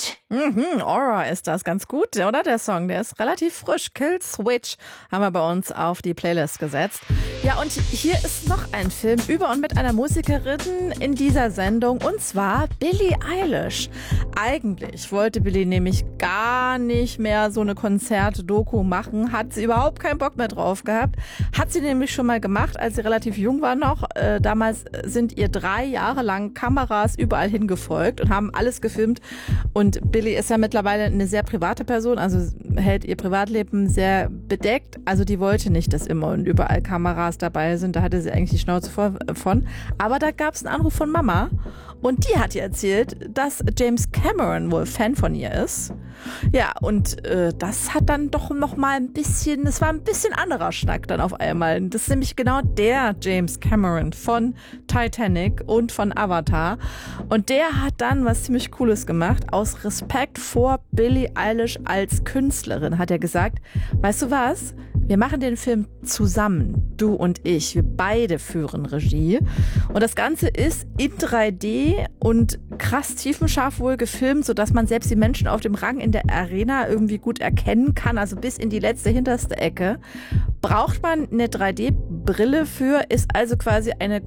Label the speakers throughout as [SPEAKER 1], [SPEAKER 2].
[SPEAKER 1] Switch.
[SPEAKER 2] Aura ist das, ganz gut, oder? Der Song, der ist relativ frisch. Kill Switch haben wir bei uns auf die Playlist gesetzt. Ja, und hier ist noch ein Film über und mit einer Musikerin in dieser Sendung, und zwar Billie Eilish. Eigentlich wollte Billie nämlich gar nicht mehr so eine Konzert-Doku machen, hat sie überhaupt keinen Bock mehr drauf gehabt. Hat sie nämlich schon mal gemacht, als sie relativ jung war noch. Damals sind ihr 3 Jahre lang Kameras überall hingefolgt und haben alles gefilmt. Und Billie ist ja mittlerweile eine sehr private Person, also hält ihr Privatleben sehr bedeckt. Also die wollte nicht, dass immer und überall Kameras dabei sind. Da hatte sie eigentlich die Schnauze von. Aber da gab es einen Anruf von Mama und die hat ihr erzählt, dass James Cameron wohl Fan von ihr ist. Ja, und das hat dann doch noch mal es war ein bisschen anderer Schnack dann auf einmal. Das ist nämlich genau der James Cameron von Titanic und von Avatar. Und der hat dann was ziemlich Cooles gemacht. Aus Respekt vor Billie Eilish als Künstlerin hat er gesagt, weißt du was? Wir machen den Film zusammen, du und ich. Wir beide führen Regie. Und das Ganze ist in 3D und krass tiefenscharf wohl gefilmt, sodass man selbst die Menschen auf dem Rang in der Arena irgendwie gut erkennen kann, also bis in die letzte, hinterste Ecke. Braucht man eine 3D-Brille für, ist also quasi eine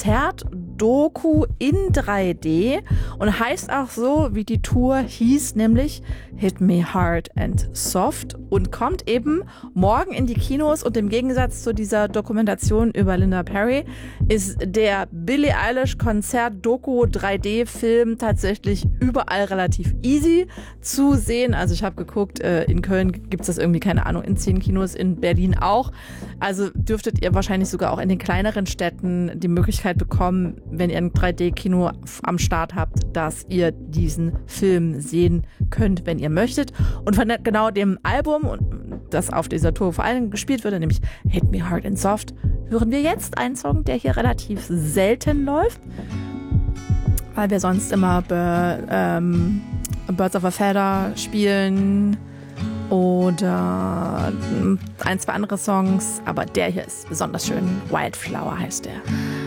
[SPEAKER 2] Konzertdoku in 3D und heißt auch so, wie die Tour hieß, nämlich Hit Me Hard and Soft, und kommt eben morgen in die Kinos. Und im Gegensatz zu dieser Dokumentation über Linda Perry ist der Billie Eilish Konzert-Doku 3D-Film tatsächlich überall relativ easy zu sehen. Also ich habe geguckt, in Köln gibt es das irgendwie, keine Ahnung, in 10 Kinos, in Berlin auch. Also dürftet ihr wahrscheinlich sogar auch in den kleineren Städten die Möglichkeit bekommen, wenn ihr ein 3D-Kino am Start habt, dass ihr diesen Film sehen könnt, wenn ihr möchtet. Und von genau dem Album, das auf dieser Tour vor allem gespielt wird, nämlich Hit Me Hard and Soft, hören wir jetzt einen Song, der hier relativ selten läuft, weil wir sonst immer Birds of a Feather spielen oder 1, 2 andere Songs, aber der hier ist besonders schön. Wildflower heißt der.